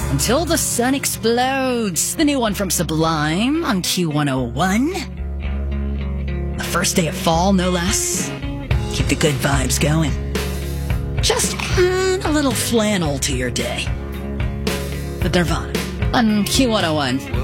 Until the Sun Explodes, the new one from Sublime on Q101. The first day of fall, no less. Keep the good vibes going. Just add a little flannel to your day. The Nirvana on Q101.